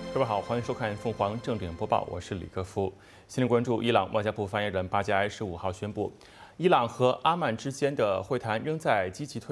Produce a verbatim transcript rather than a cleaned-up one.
各位好，欢迎收看凤凰正点播报，我是李克夫。先来关注伊朗外交部发言人巴加埃十五号宣布，伊朗和阿曼之间的会谈仍在积极推。